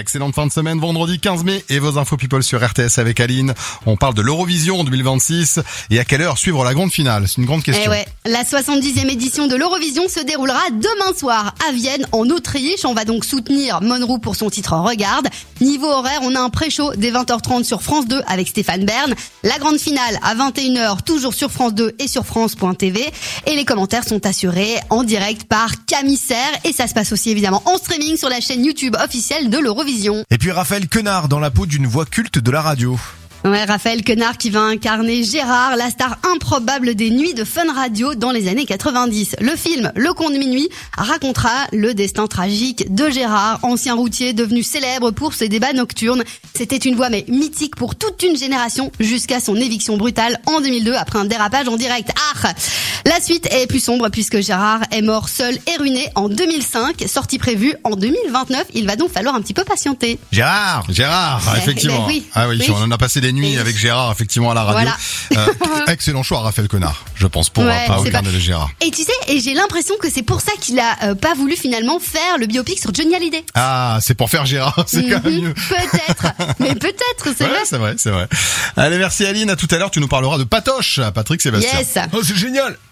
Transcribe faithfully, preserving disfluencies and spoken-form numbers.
excellente fin de semaine, vendredi quinze mai, et vos infos people sur R T S avec Aline. On parle de l'Eurovision deux mille vingt-six, et à quelle heure suivre la grande finale? C'est une grande question. Eh ouais, la soixante-dixième édition de l'Eurovision se déroulera demain soir à Vienne, en Autriche. On va donc soutenir Monroe pour son titre Regarde. Niveau horaire, on a un pré-show dès vingt heures trente sur France deux avec Stéphane Bern. La grande finale à vingt et une heures, toujours sur France deux et sur France point T V. Et les commentaires sont assurés en direct par Camille Serre. Et ça se passe aussi évidemment en streaming sur la chaîne YouTube officielle de l'Eurovision. Et puis Raphaël Quenard dans la peau d'une voix culte de la radio. Ouais, Raphaël Quenard qui va incarner Gérard, la star improbable des nuits de Fun Radio dans les années quatre-vingt-dix. Le film Le Conte de Minuit racontera le destin tragique de Gérard, ancien routier devenu célèbre pour ses débats nocturnes. C'était une voix mais mythique pour toute une génération jusqu'à son éviction brutale en deux mille deux après un dérapage en direct. Ah, la suite est plus sombre puisque Gérard est mort seul et ruiné en deux mille cinq, sortie prévue en deux mille vingt-neuf. Il va donc falloir un petit peu patienter. Gérard Gérard, Eh, effectivement. ben oui, ah oui, oui. on en a passé des nuits Et avec Gérard, effectivement, à la radio. Voilà. Euh, excellent choix, Raphaël Quenard, je pense, pour Ouais, pas c'est regarder pas- le Gérard. Et tu sais, et j'ai l'impression que c'est pour ça qu'il a euh, pas voulu finalement faire le biopic sur Johnny Hallyday. Ah, c'est pour faire Gérard, c'est quand même Mhm, mieux. peut-être, mais peut-être, c'est Ouais, vrai. c'est vrai, c'est vrai. Allez, merci Aline, à tout à l'heure, tu nous parleras de Patoche, Patrick Sébastien. Yes. Oh, c'est génial.